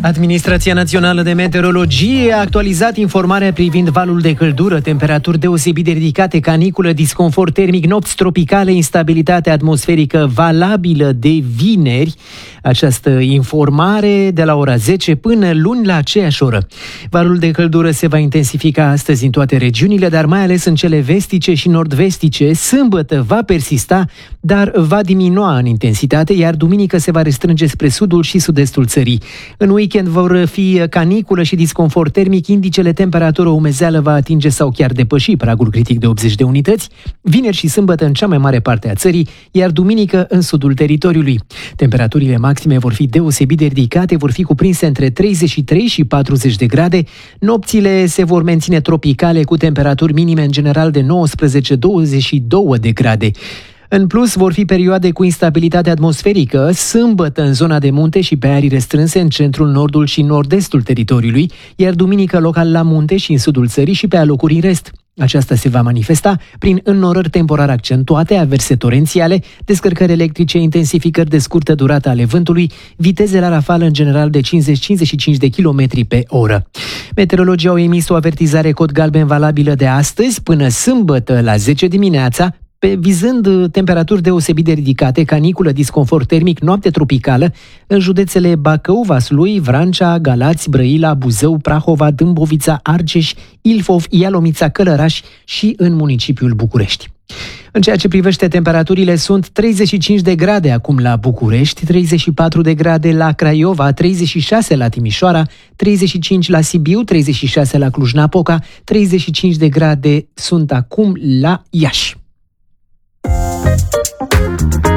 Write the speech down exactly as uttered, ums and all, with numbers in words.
Administrația Națională de Meteorologie a actualizat informarea privind valul de căldură, temperaturi deosebit de ridicate, caniculă, disconfort termic, nopți tropicale, instabilitate atmosferică valabilă de vineri. Această informare de la ora zece până luni la aceeași oră. Valul de căldură se va intensifica astăzi în toate regiunile, dar mai ales în cele vestice și nord-vestice. Sâmbătă va persista, dar va diminua în intensitate, iar duminică se va restrânge spre sudul și sud-estul țării. În weekend vor fi caniculă și disconfort termic, indicele temperatură umezeală va atinge sau chiar depăși pragul critic de optzeci de unități, vineri și sâmbătă în cea mai mare parte a țării, iar duminică în sudul teritoriului. Temperaturile maxime vor fi deosebit de ridicate, vor fi cuprinse între treizeci și trei și patruzeci de grade, nopțile se vor menține tropicale cu temperaturi minime în general de nouăsprezece douăzeci și doi de grade. În plus, vor fi perioade cu instabilitate atmosferică, sâmbătă în zona de munte și pe arii restrânse în centrul, nordul și nord-estul teritoriului, iar duminică local la munte și în sudul țării și pe alocuri în rest. Aceasta se va manifesta prin înnorări temporar accentuate, averse torențiale, descărcări electrice, intensificări de scurtă durată ale vântului, viteze la rafală în general de cincizeci - cincizeci și cinci de kilometri pe oră. Meteorologii au emis o avertizare cod galben valabilă de astăzi până sâmbătă la zece dimineața, vizând temperaturi deosebit de ridicate, caniculă, disconfort termic, noapte tropicală în județele Bacău, Vaslui, Vrancea, Galați, Brăila, Buzău, Prahova, Dâmbovița, Argeș, Ilfov, Ialomița, Călăraș și în municipiul București. În ceea ce privește temperaturile, sunt treizeci și cinci de grade acum la București, treizeci și patru de grade la Craiova, treizeci și șase la Timișoara, treizeci și cinci la Sibiu, treizeci și șase la Cluj-Napoca, treizeci și cinci de grade sunt acum la Iași.